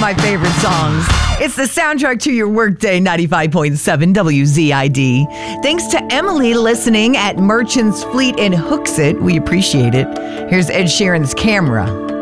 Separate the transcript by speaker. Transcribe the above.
Speaker 1: my favorite songs. It's the soundtrack to your workday, 95.7 WZID. Thanks to Emily listening at Merchants Fleet in Hooksett. We appreciate it. Here's Ed Sheeran's Camera.